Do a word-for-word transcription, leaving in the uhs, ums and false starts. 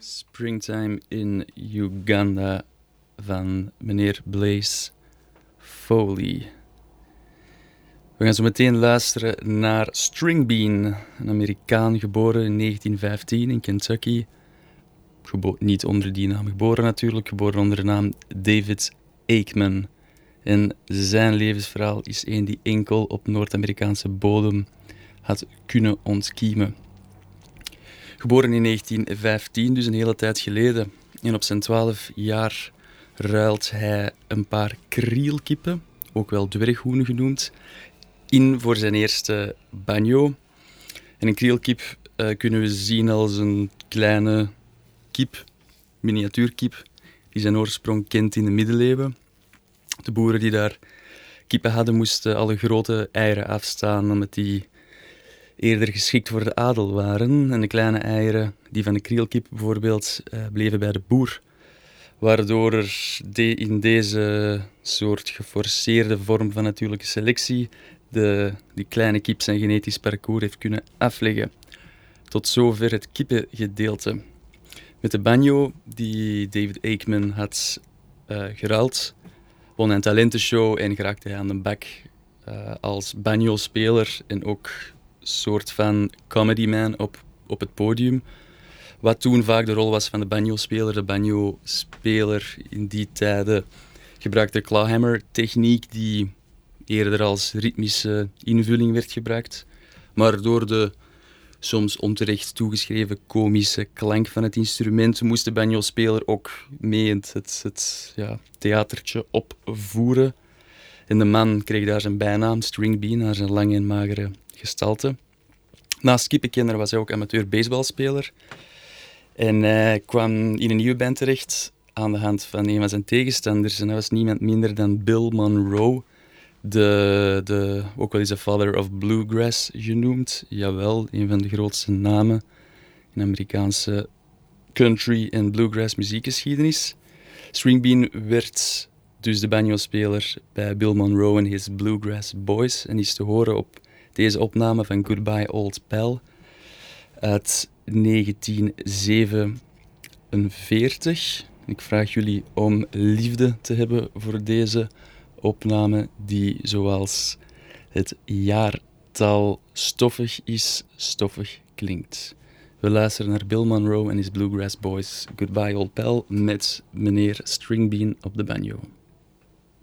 Springtime in Uganda van meneer Blaze Foley. We gaan zo meteen luisteren naar String Bean, een Amerikaan geboren in negentien vijftien in Kentucky. Gebo- niet onder die naam geboren natuurlijk, geboren onder de naam David Aikman. En zijn levensverhaal is één die enkel op Noord-Amerikaanse bodem had kunnen ontkiemen. Geboren in negentien vijftien, dus een hele tijd geleden. En op zijn twaalf jaar ruilt hij een paar krielkippen, ook wel dwerghoenen genoemd, in voor zijn eerste banjo. En een krielkip uh, kunnen we zien als een kleine kip, miniatuurkip, die zijn oorsprong kent in de middeleeuwen. De boeren die daar kippen hadden, moesten alle grote eieren afstaan, omdat die eerder geschikt voor de adel waren. En de kleine eieren, die van de krielkip bijvoorbeeld, uh, bleven bij de boer. Waardoor er de, in deze soort geforceerde vorm van natuurlijke selectie de, die kleine kip zijn genetisch parcours heeft kunnen afleggen. Tot zover het kippengedeelte. Met de banjo die David Aikman had uh, geruild, won hij een talentenshow en geraakte hij aan de bak uh, als banjo-speler en ook soort van comedyman op, op het podium. Wat toen vaak de rol was van de banjo-speler. De banjo-speler in die tijden gebruikte clawhammer-techniek die eerder als ritmische invulling werd gebruikt. Maar door de soms onterecht toegeschreven komische klank van het instrument moest de banjo-speler ook mee het, het, het ja, theatertje opvoeren. En de man kreeg daar zijn bijnaam, String Bean, naar zijn lange en magere gestalte. Naast kippenkenner was hij ook amateur baseballspeler. En hij kwam in een nieuwe band terecht aan de hand van een van zijn tegenstanders. En dat was niemand minder dan Bill Monroe, de, de, ook wel eens de father of bluegrass genoemd. Jawel, een van de grootste namen in Amerikaanse country- en bluegrass muziekgeschiedenis. String Bean werd dus de banjo-speler bij Bill Monroe en his Bluegrass Boys en is te horen op deze opname van Goodbye Old Pal uit negentien zevenenveertig. Ik vraag jullie om liefde te hebben voor deze opname die, zoals het jaartal stoffig is, stoffig klinkt. We luisteren naar Bill Monroe en his Bluegrass Boys Goodbye Old Pal met meneer String Bean op de banjo.